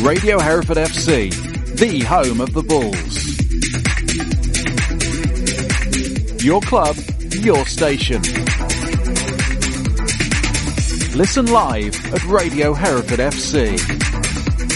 Radio Hereford FC, the home of the Bulls. Your club, your station. Listen live at Radio Hereford FC.